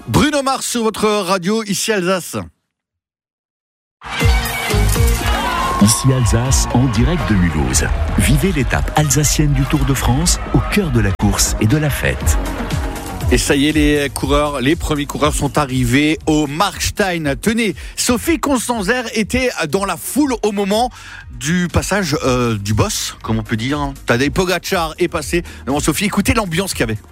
Bruno Mars sur votre radio, ici Alsace. Ici Alsace, en direct de Mulhouse. Vivez l'étape alsacienne du Tour de France au cœur de la course et de la fête. Et ça y est, les premiers coureurs sont arrivés au Markstein. Tenez, Sophie Constanzer était dans la foule au moment du passage du boss, comme on peut dire. Tadej Pogačar est passé devant Sophie. Écoutez l'ambiance qu'il y avait.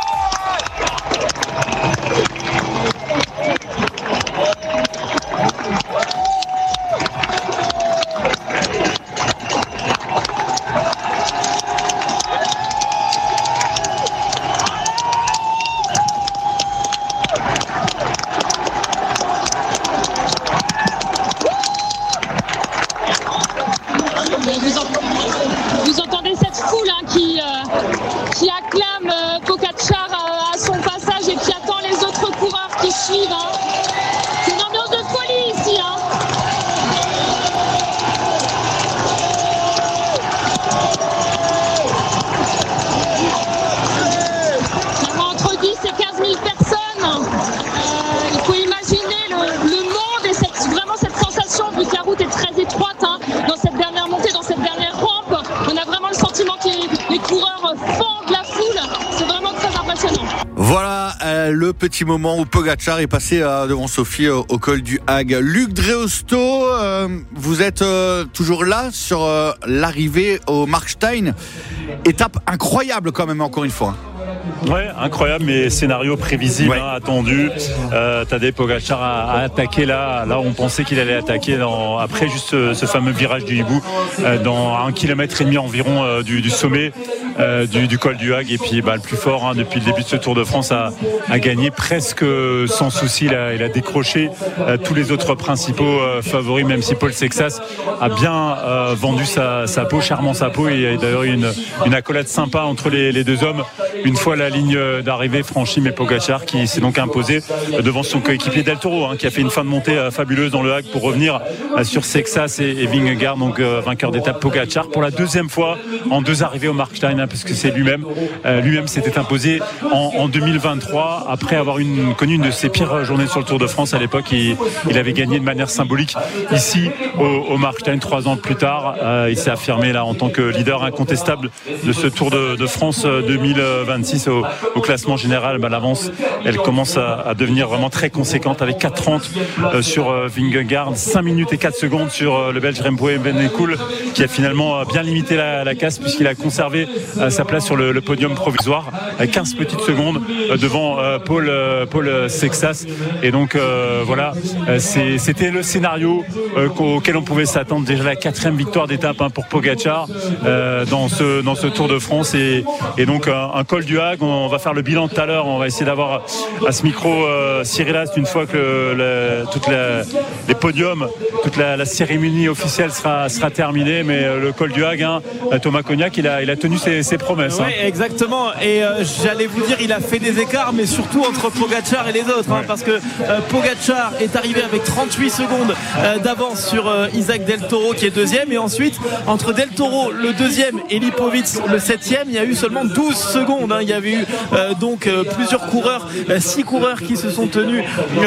Vous entendez cette foule qui acclame Pogačar à son passage et qui attend les autres coureurs qui suivent. C'est une ambiance de folie ici. Entre 10 et 15 000 personnes. Il faut imaginer le monde et vraiment cette sensation, vu que la route est très étroite dans cette dernière montée, dans cette dernière rampe. On a vraiment le sentiment que les coureurs fendent la foule. C'est vraiment très impressionnant. Voilà le petit moment où Pogačar est passé devant Sophie au col du Hague. Luc Dreosto, vous êtes toujours là sur l'arrivée au Markstein. Étape incroyable quand même, encore une fois. Ouais, incroyable, mais scénario prévisible, ouais. Attendu. Tadej Pogačar a attaqué là on pensait qu'il allait attaquer après juste ce fameux virage du hibou, dans 1,5 km environ du sommet du col du Hague. Et puis le plus fort depuis le début de ce Tour de France a gagné presque sans souci. Il a décroché tous les autres principaux favoris, même si Paul Sexas a bien vendu sa peau, charmant sa peau. Et il y a d'ailleurs eu une accolade sympa entre les deux hommes une fois la ligne d'arrivée franchie, mais Pogačar qui s'est donc imposé devant son coéquipier Del Toro, qui a fait une fin de montée fabuleuse dans le Hague pour revenir sur Sexas et Vingegaard, donc vainqueur d'étape Pogačar pour la deuxième fois en 2 arrivées au Markstein, parce que c'est lui-même s'était imposé en 2023 après avoir connu une de ses pires journées sur le Tour de France. À l'époque, il avait gagné de manière symbolique ici au Markstein 3 ans plus tard. Il s'est affirmé là en tant que leader incontestable de ce Tour de France 2026 au classement général. L'avance, elle commence à devenir vraiment très conséquente avec 4,30 sur Vingegaard, 5 minutes et 4 secondes sur le Belge Remco Evenepoel, qui a finalement bien limité la casse puisqu'il a conservé sa place sur le podium provisoire, 15 petites secondes devant Paul Sexas. Et donc voilà, c'était le scénario auquel on pouvait s'attendre. Déjà la 4e victoire d'étape pour Pogačar dans ce Tour de France, et donc un col du Hague. On va faire le bilan tout à l'heure. On va essayer d'avoir à ce micro Cyril Ast une fois que les podiums, toute la cérémonie officielle sera terminée. Mais le col du Hague, Thomas Cognac, il a tenu ses promesses. Oui, exactement. Et j'allais vous dire, il a fait des écarts, mais surtout entre Pogačar et les autres, parce que Pogačar est arrivé avec 38 secondes d'avance sur Isaac Del Toro qui est 2e, et ensuite entre Del Toro le 2e et Lipovic le 7e, il y a eu seulement 12 secondes. Il y avait eu donc plusieurs coureurs, 6 coureurs qui se sont tenus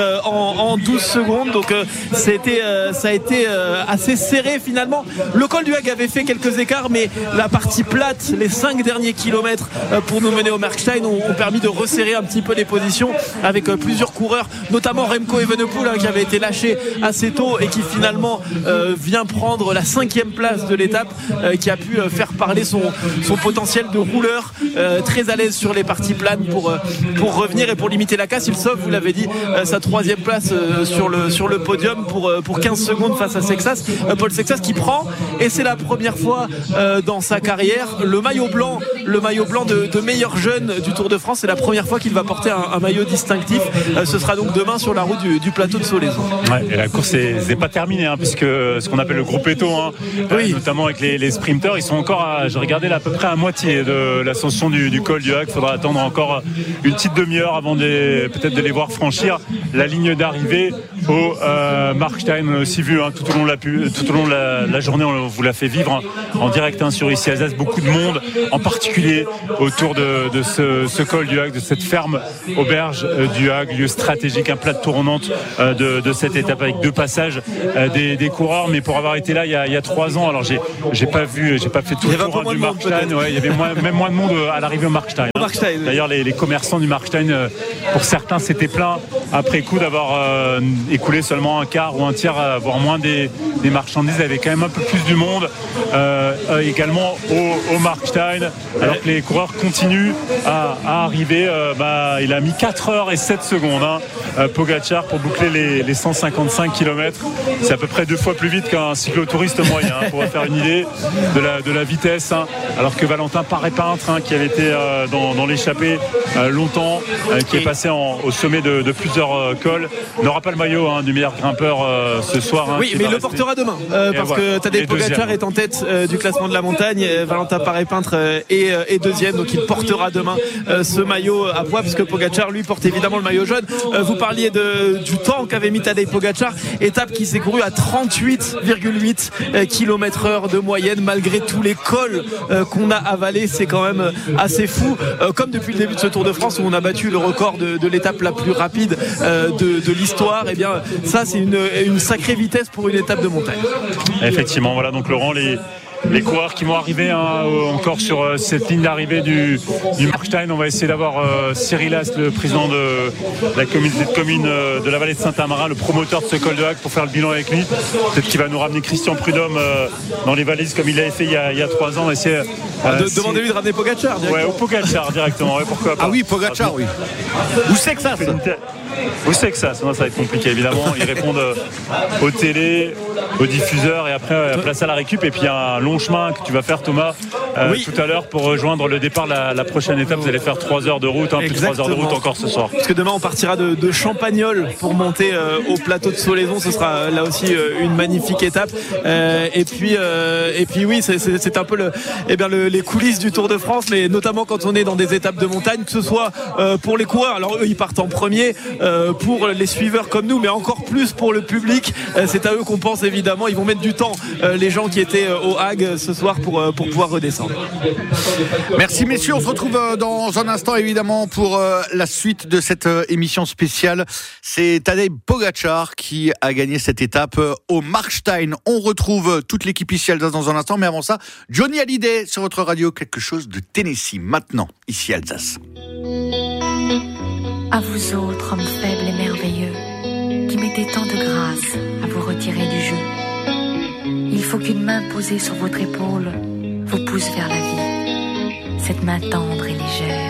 en 12 secondes. Donc ça a été assez serré finalement. Le col du Hague avait fait quelques écarts, mais la partie plate, les 5 derniers kilomètres pour nous mener au Markstein ont permis de resserrer un petit peu les positions avec plusieurs coureurs, notamment Remco Evenepoel qui avait été lâché assez tôt et qui finalement vient prendre la 5e place de l'étape, qui a pu faire parler son potentiel de rouleur, très à l'aise sur les parties planes pour revenir et pour limiter la casse. Il sauve, vous l'avez dit, sa 3e place sur le podium pour 15 secondes face à Sexas, Paul Sexas, qui prend, et c'est la première fois dans sa carrière, le maillot blanc de meilleur jeune du Tour de France. C'est la première fois qu'il va porter un maillot distinctif. Ce sera donc demain sur la route du plateau de Solaison. Ouais, et la course n'est pas terminée, puisque ce qu'on appelle le gros peloton, oui, notamment avec les sprinteurs, ils sont encore je regardais là, à peu près à moitié de l'ascension du col du Hague. Il faudra attendre encore une petite demi-heure avant peut-être de les voir franchir la ligne d'arrivée au Markstein. On a aussi vu tout au long de la journée, on vous l'a fait vivre en direct sur ici Alsace, beaucoup de monde en particulier autour de ce col du Hague, de cette ferme auberge du Hague, lieu stratégique, un plat de tournante de cette étape avec 2 passages des coureurs. Mais pour avoir été là il y a 3 ans, alors j'ai pas fait tout le tour du Markstein. Il y avait même moins de monde à l'arrivée au Markstein. D'ailleurs, les commerçants du Markstein, pour certains, c'était plein après coup d'avoir écoulé seulement un quart ou un tiers, voire moins des marchandises. Il y avait quand même un peu plus du monde également au Markstein, alors que les coureurs continuent à arriver. Il a mis 4 heures et 7 secondes Pogačar pour boucler les 155 km. C'est à peu près 2 fois plus vite qu'un cyclotouriste moyen, pour vous faire une idée de la vitesse, alors que Valentin Paré-Peintre, qui avait été dans l'échappée longtemps, qui est passé au sommet de plusieurs cols, n'aura pas le maillot du meilleur grimpeur ce soir. Oui, mais il le portera demain, parce que Tadej Pogačar est en tête du classement de la montagne. Valentin Paré-Peintre est deuxième, donc il portera demain ce maillot à poids, puisque Pogačar lui porte évidemment le maillot jaune. Vous parliez du temps qu'avait mis Tadej Pogačar, étape qui s'est courue à 38,8 km/h de moyenne, malgré tous les cols qu'on a avalés. C'est quand même assez fou, comme depuis le début de ce Tour de France où on a battu le record de l'étape la plus rapide de l'histoire. Et bien ça, c'est une sacrée vitesse pour une étape de montagne. Effectivement, voilà donc Laurent, les coureurs qui vont arriver encore sur cette ligne d'arrivée du Markstein. On va essayer d'avoir Cyril Ast, le président de la communauté de communes de la vallée de Saint-Amarin, le promoteur de ce col de Hague, pour faire le bilan avec lui. Peut-être qu'il va nous ramener Christian Prudhomme dans les valises comme il l'avait fait il y a 3 ans. Demandez-lui de ramener Pogačar directement. Au Pogačar directement, pourquoi pas. Ah oui, Pogačar, oui. Où c'est que ça Vous savez que ça va être compliqué évidemment. Ils répondent aux télé, aux diffuseurs, et après place à la récup. Et puis il y a un long chemin que tu vas faire, Thomas, tout à l'heure, pour rejoindre le départ. La prochaine étape, vous allez faire 3 heures de route, plus de 3 heures de route encore ce soir. Parce que demain on partira de Champagnole pour monter au plateau de Solaison. Ce sera là aussi une magnifique étape. Et puis oui, c'est un peu les coulisses du Tour de France, mais notamment quand on est dans des étapes de montagne, que ce soit pour les coureurs. Alors eux, ils partent en premier. Pour les suiveurs comme nous, mais encore plus pour le public. C'est à eux qu'on pense évidemment. Ils vont mettre du temps, les gens qui étaient au Hague ce soir, pour pouvoir redescendre. Merci messieurs, on se retrouve dans un instant évidemment pour la suite de cette émission spéciale. C'est Tadej Pogačar qui a gagné cette étape au Markstein. On retrouve toute l'équipe ici Alsace dans un instant, mais avant ça, Johnny Hallyday sur votre radio, quelque chose de Tennessee maintenant, ici Alsace. À vous autres, hommes faibles et merveilleux, qui mettez tant de grâce à vous retirer du jeu. Il faut qu'une main posée sur votre épaule vous pousse vers la vie. Cette main tendre et légère